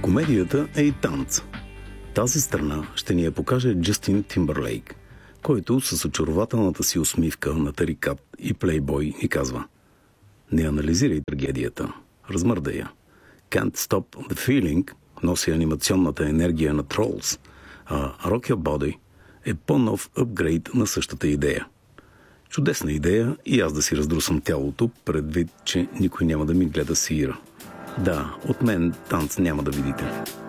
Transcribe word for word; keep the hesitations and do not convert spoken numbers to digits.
Комедията е и танц. Тази страна ще ни я покаже Джастин Тимбърлейк, който с очарователната си усмивка на тарикат и плейбой ни казва: не анализирай трагедията, размърдай я. Can't Stop the Feeling носи анимационната енергия на Trolls, а Rock Your Body е по-нов апгрейд на същата идея. Чудесна идея и аз да си раздрусам тялото, предвид, че никой няма да ми гледа сира. Да, от мен танц няма да видите.